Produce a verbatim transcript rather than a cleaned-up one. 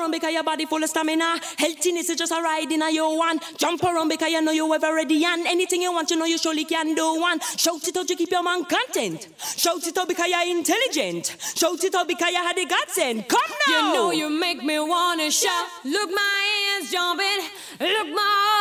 around because your body full of stamina. Healthiness is just a ride in a your one. Jump around because you know you're ever ready. And anything you want, you know you surely can do one. Shout it out to keep your man content. Shout it out because you're intelligent. Shout it out because you had the godsend. Come now. You know you make me wanna shout. Look, my hands jumping. Look, my